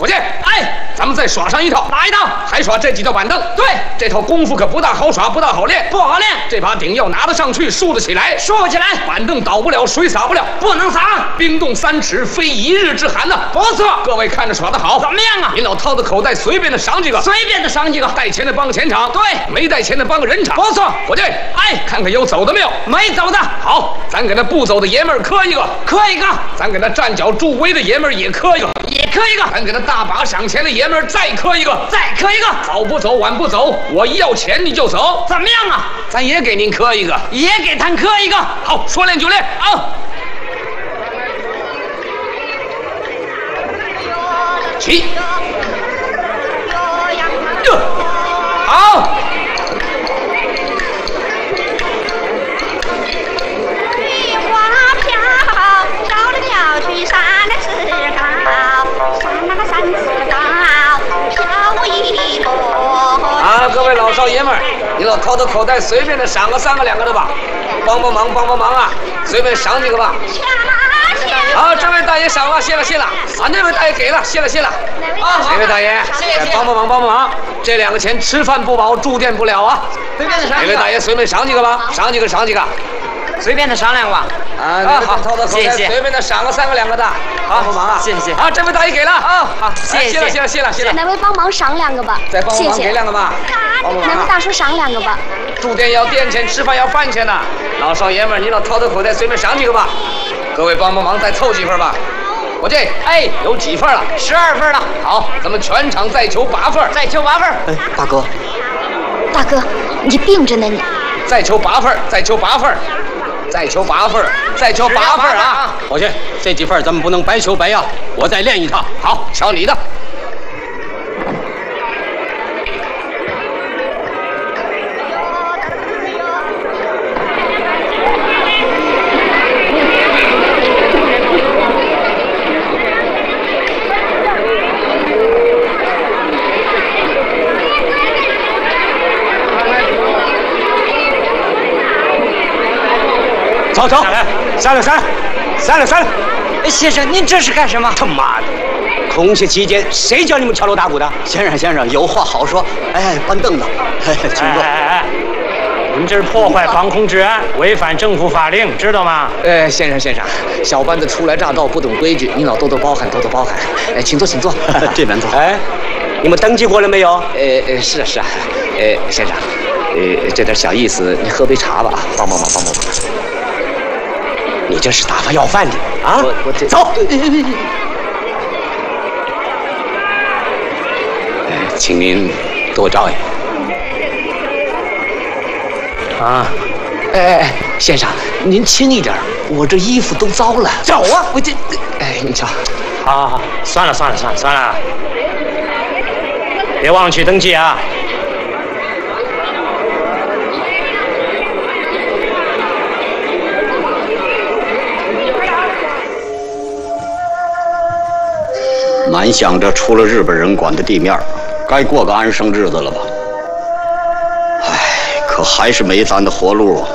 伙计， 哎， 咱们再耍上一套。 哪一套？ 还耍这几套板凳。 对， 这套功夫可不大好耍，不大好练。 不好练。 这把顶要拿得上去，竖得起来。 竖起来， 板凳倒不了，水洒不了， 不能洒。 冰冻3尺，非一日之寒呐。 不错， 各位看着耍得好， 怎么样啊？ 您老掏的口袋，随便的赏几个， 随便的赏几个。 带钱的帮个钱场， 对； 没带钱的帮个人场。 不错， 伙计， 哎， 看看有走的没有？ 没走的。 好，咱给那不走的爷们儿磕一个， 磕一个。 咱给那站脚助威的爷们儿也磕一个， 也磕一个。 咱给那大把赏钱的爷们儿再磕一个， 再磕一个。 早不走，晚不走，我一要钱你就走。 怎么样啊？ 咱也给您磕一个， 也给他磕一个。 好，说练就练啊！起，好。 菊花飘，烧了跳去山的石高，山那个山石高，飘一朵。 啊，各位老少爷们儿，你老掏的口袋，随便的赏个3个2个的吧，帮帮忙，帮帮忙啊！随便赏几个吧。好，这位大爷赏了，谢了谢了。啊，那位大爷给了，谢了谢了。啊，这位大爷， 谢谢， 帮帮忙，帮帮忙。这2个钱吃饭不饱，住店不了啊。 随便的赏。 这位大爷随便赏几个吧，赏几个，赏几个。 随便的商量吧。 啊，好，掏的口袋，随便的赏个3个2个的。好，帮忙啊， 谢谢。 啊，这位大爷给了啊， 好，谢谢， 谢了谢了谢了谢了。 哪位帮忙赏2个吧？ 再帮忙给2个吧。 哪位大叔赏2个吧？ 住店要店钱，吃饭要饭钱呐。老少爷们儿，你老掏的口袋，随便赏几个吧。各位帮帮忙，再凑几份吧。伙计，哎，有几份了 ？12份了。 好，咱们全场再求8份， 再求8份。 哎，大哥， 大哥，你病着呢你。 再求8份，再求8份，再求8份，再求8份啊！ 伙计，这几份咱们不能白求白要，我再练一趟。 好，瞧你的。 走走，散了散了，散了散了。 先生，您这是干什么？ 他妈的！空袭期间，谁叫你们敲锣打鼓的？先生，先生，有话好说。哎，搬凳子，请坐。 哎，你们这是破坏防空治安，违反政府法令，知道吗？ 先生先生，小班子初来乍到，不懂规矩，您老多多包涵，多多包涵。请坐，请坐， 这边坐。 哎，你们登记过了没有？ 是啊是啊。先生，这点小意思，你喝杯茶吧，帮帮忙，帮帮忙。 你这是打发要饭的啊！ 我这走。 请您多照应。 啊！ 先生，您轻一点，我这衣服都糟了。 走啊！ 我这，你瞧。 好，算了，别忘去登记啊！ 满想着出了日本人管的地面，该过个安生日子了吧？唉，可还是没咱的活路啊！